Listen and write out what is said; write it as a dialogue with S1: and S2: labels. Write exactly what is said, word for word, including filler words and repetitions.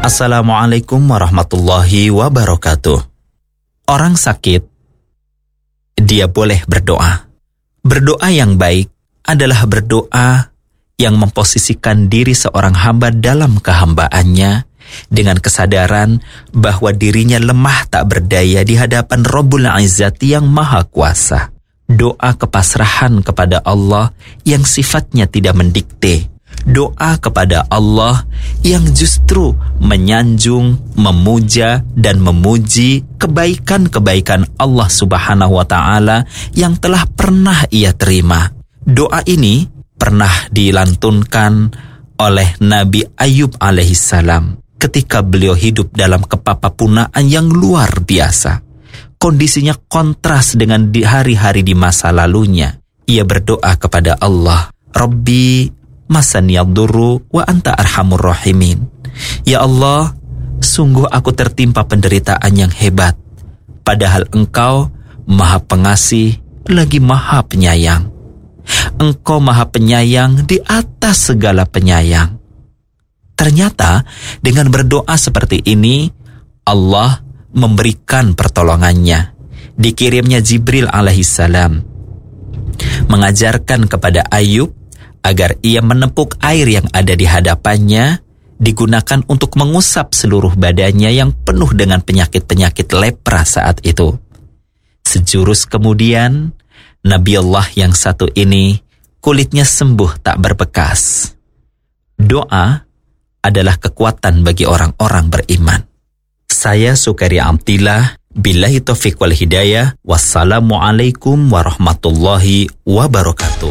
S1: Assalamualaikum warahmatullahi wabarakatuh. Orang sakit, dia boleh berdoa. Berdoa yang baik adalah berdoa yang memposisikan diri seorang hamba dalam kehambaannya dengan kesadaran bahwa dirinya lemah tak berdaya di hadapan Rabbul Izzati yang Maha Kuasa. Doa kepasrahan kepada Allah yang sifatnya tidak mendikte. Doa kepada Allah yang justru menyanjung, memuja, dan memuji kebaikan-kebaikan Allah Subhanahu wa Ta'ala yang telah pernah ia terima. Doa ini pernah dilantunkan oleh Nabi Ayub alaihissalam ketika beliau hidup dalam kepapapunaan yang luar biasa. Kondisinya kontras dengan di hari-hari di masa lalunya. Ia berdoa kepada Allah, Rabbi masaniyadurru wa anta arhamur rahimin. Ya Allah, sungguh aku tertimpa penderitaan yang hebat, padahal Engkau Maha Pengasih lagi Maha Penyayang. Engkau Maha Penyayang di atas segala penyayang. Ternyata dengan berdoa seperti ini, Allah memberikan pertolongannya. Dikirimnya Jibril alaihissalam mengajarkan kepada Ayub agar ia menepuk air yang ada di hadapannya, digunakan untuk mengusap seluruh badannya yang penuh dengan penyakit-penyakit lepra saat itu. Sejurus kemudian, Nabi Allah yang satu ini kulitnya sembuh tak berbekas. Doa adalah kekuatan bagi orang-orang beriman. Saya Sukaria Amtillah, billahi taufiq wal hidayah, wassalamualaikum warahmatullahi wabarakatuh.